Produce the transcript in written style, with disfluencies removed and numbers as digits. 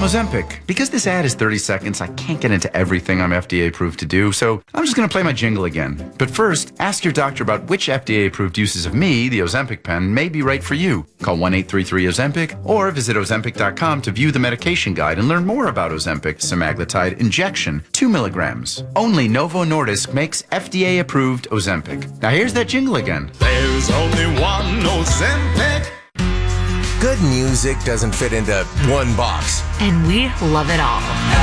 Ozempic. Because this ad is 30 seconds, I can't get into everything I'm FDA approved to do, so I'm just going to play my jingle again. But first, ask your doctor about which FDA approved uses of me, the Ozempic pen, may be right for you. Call 1-833-OZEMPIC or visit Ozempic.com to view the medication guide and learn more about Ozempic semaglutide injection, 2 milligrams. Only Novo Nordisk makes FDA approved Ozempic. Now here's that jingle again. There's only one Ozempic. Good music doesn't fit into one box. And we love it all.